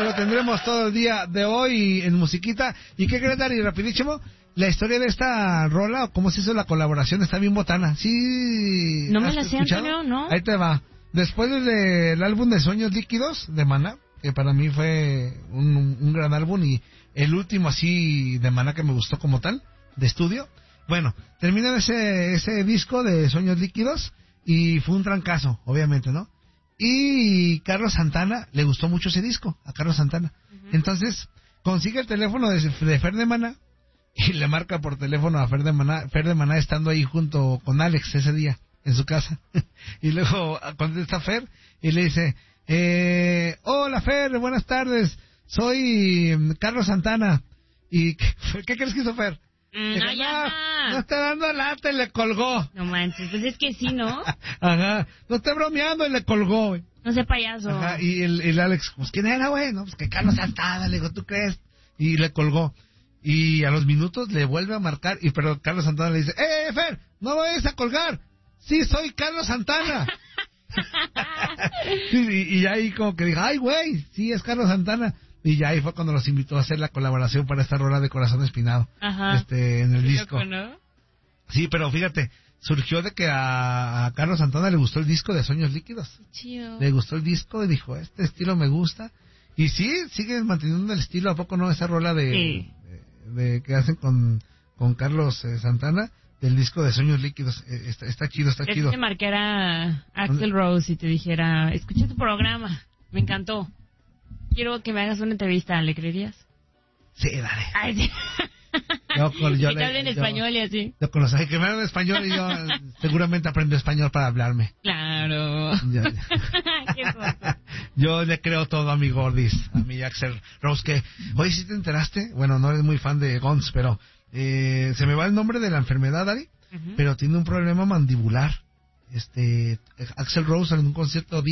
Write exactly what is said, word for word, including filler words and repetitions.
lo tendremos todo el día de hoy en musiquita. ¿Y qué crees, Dari? Rapidísimo, la historia de esta rola, o cómo se hizo la colaboración, está bien botana. Sí. No me la sé, Antonio, ¿no? Ahí te va. Después del álbum de Sueños Líquidos de Maná, que para mí fue un, un gran álbum y el último así de Maná que me gustó como tal, de estudio. Bueno, terminan ese, ese disco de Sueños Líquidos y fue un trancazo, obviamente, ¿no? Y Carlos Santana, le gustó mucho ese disco, a Carlos Santana. Uh-huh. Entonces, consigue el teléfono de, de Fer de Maná y le marca por teléfono a Fer de Maná, Fer de Maná estando ahí junto con Alex ese día, en su casa. Y luego contesta Fer y le dice, eh, hola Fer, buenas tardes, soy Carlos Santana. ¿Y qué, qué crees que hizo Fer? Mm, Dijo, no, ya. no, no está dando lata y le colgó. No manches, pues es que sí, ¿no? Ajá, no está bromeando y le colgó, güey. No sé, payaso. Ajá, y el, el Alex, pues ¿quién era, güey? No, pues que Carlos Santana, le digo, ¿tú crees? Y le colgó. Y a los minutos le vuelve a marcar, y pero Carlos Santana le dice, ¡eh, Fer! ¡No vayas a colgar! ¡Sí, soy Carlos Santana! y, y, y ahí como que dijo, ¡ay, güey! Sí, es Carlos Santana. Y ya ahí fue cuando los invitó a hacer la colaboración para esta rola de Corazón Espinado. Ajá. Este, en el Qué disco. loco, ¿no? Sí, pero fíjate, surgió de que a, a Carlos Santana le gustó el disco de Sueños Líquidos. Chido. Le gustó el disco y dijo, este estilo me gusta. Y sí, siguen manteniendo el estilo, ¿a poco no? Esa rola de, sí. de, de que hacen con, con Carlos eh, Santana, del disco de Sueños Líquidos. Eh, está, está chido, está que chido. Que te marcara Axl Rose y te dijera, escuché tu programa, me encantó. Quiero que me hagas una entrevista, ¿le creerías? Sí, dale. Ay, sí. Yo, con, yo que te hablen yo, español y así. Yo con los que me hablan español y yo seguramente aprendo español para hablarme. Claro. Yo, Qué cosa. yo le creo todo a mi Gordis, a mi Axl Rose, que, oye, ¿sí te enteraste? Bueno, no eres muy fan de Guns, pero eh, se me va el nombre de la enfermedad, Ari, uh-huh. pero tiene un problema mandibular. Este, Axl Rose en un concierto